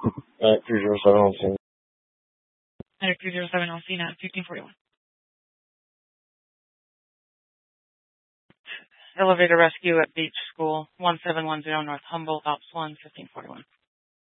307 on scene. 307 on scene at 1541. Elevator rescue at Beach School, 1710 North Humboldt, Ops 1, 1541.